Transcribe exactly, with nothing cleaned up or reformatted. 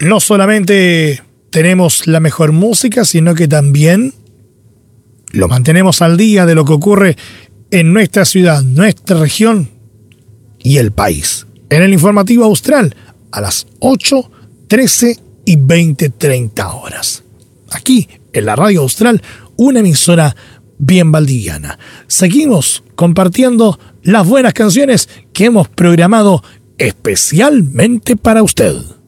no solamente tenemos la mejor música, sino que también lo mantenemos al día de lo que ocurre en nuestra ciudad, nuestra región y el país. En el informativo austral, a las ocho, trece y veinte treinta horas. Aquí, en la Radio Austral, una emisora bien valdiviana. Seguimos compartiendo las buenas canciones que hemos programado especialmente para usted.